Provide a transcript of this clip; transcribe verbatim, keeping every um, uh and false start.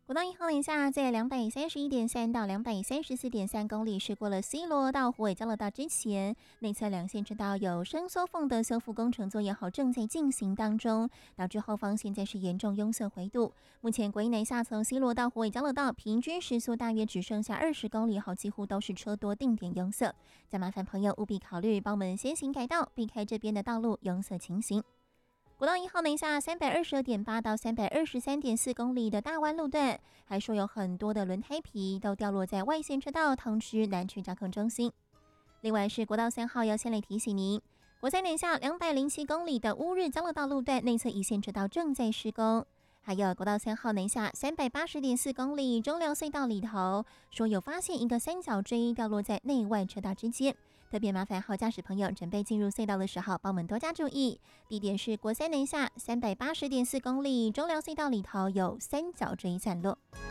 国道一号零下在两百三十一点三到两百三十四点三公里，驶过了 C 罗到虎尾交流道之前，内侧两线车道有伸缩缝的修复工程作业好正在进行当中，导致后方现在是严重拥塞回堵。目前国一南下从 C 罗到虎尾交流道，平均时速大约只剩下二十公里后，几乎都是车多定点拥塞。再麻烦朋友务必考虑帮我们先行改道，避开这边的道路拥塞情形。国道一号南下三百二十二点八到三百二十三点四公里的大弯路段，还说有很多的轮胎皮都掉落在外线车道，通知南区掌控中心。另外是国道三号要先来提醒您，国三南下两百零七公里的乌日交流道路段内侧一线车道正在施工。还有国道三号南下三百八十点四公里中寮隧道里头，说有发现一个三角锥掉落在内外车道之间，特别麻烦好驾驶朋友准备进入隧道的时候，帮我们多加注意。地点是国三南下三百八十点四公里中寮隧道里头有三角锥散落。